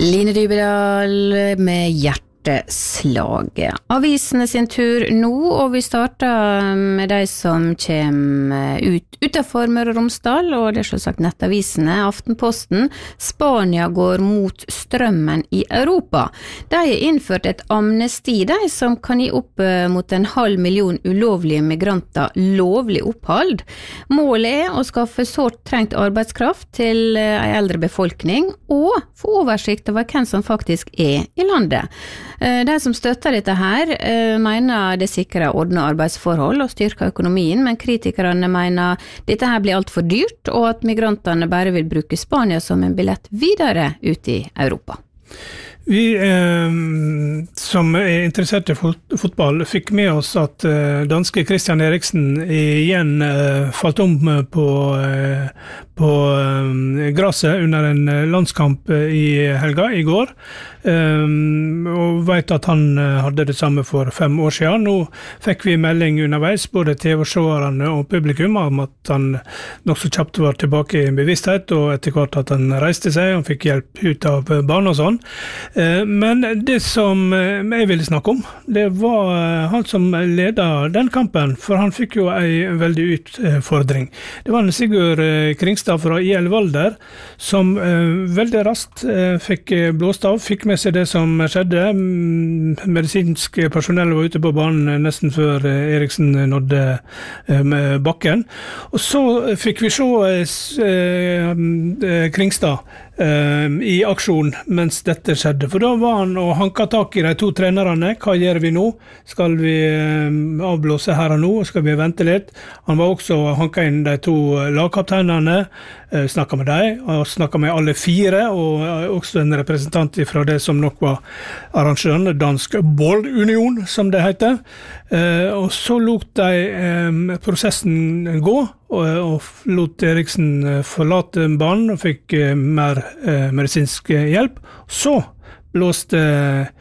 Line Dybedal med hjerteslag. Avisene sin tur nå, og vi starter med de som kommer utenfor Møre og Romsdal, og det er selvsagt nettavisene. Aftenposten: Spania går mot strømmen i Europa. De har innført et amnesti, de som kan gi opp mot 500,000 ulovlige migranter lovlig opphold. Målet er å skaffe sårt trengt arbeidskraft til en eldre befolkning, og få oversikt over hvem som faktisk er i landet. De som støtter dette her, mener det sikrer ordnet arbeidsforhold og styrker økonomien, men kritikerne mener dette her blir alt for dyrt, og at migrantene bare vil bruke Spania som en billett videre ut i Europa. Vi som er interessert i fotball fikk med oss at danske Christian Eriksen igjen falt om på gresset under en landskamp i helga i går, og vet at han hadde det samme for 5 år siden. Nå fikk vi melding underveis, både TV-seerne og publikum, om at han nok så kjapt var tilbake i bevissthet, og etter hvert at han reiste seg, han fikk hjelp ut av banen og sånn. Men det som jeg ville snakke om, det var han som ledet den kampen, for han fikk jo en veldig utfordring. Det var en Sigurd Kringstad fra IL Valder, som veldig raskt fikk blåst av, fikk med seg det som skjedde. Medisinsk personell var ute på banen nesten før Eriksen nådde bakken. Og så fikk vi se Kringstad i aksjon mens dette skjedde, for da var han og hanka tak i de 2 trenerne. Hva gjør vi nå? Skal vi avblåse her og nå? Skal vi vente litt? Han var også hanka inn de 2 lagkapteinene, snakket med dem, og snakket med alle 4, og også en representant fra det som nok var arrangøren, Dansk Boldunion, som det heter. Og så lot de prosessen gå, og lot Eriksen forlate banen og fikk mer medisinsk hjelp. Så blåste